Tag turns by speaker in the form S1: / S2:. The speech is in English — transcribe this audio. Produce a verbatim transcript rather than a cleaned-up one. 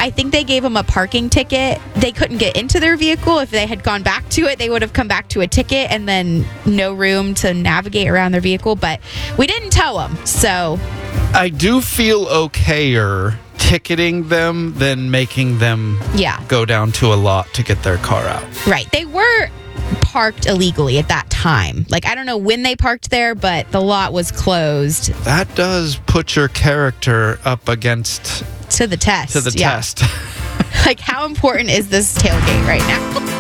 S1: I think they gave them a parking ticket. They couldn't get into their vehicle. If they had gone back to it, they would have come back to a ticket and then no room to navigate around their vehicle. But we didn't tow them, so...
S2: I do feel okayer ticketing them than making them
S1: yeah.
S2: go down to a lot to get their car out.
S1: Right. They were parked illegally at that time. Like, I don't know when they parked there, but the lot was closed.
S2: That does put your character up against...
S1: To the test.
S2: To the
S1: yeah.
S2: test.
S1: Like, how important is this tailgate right now?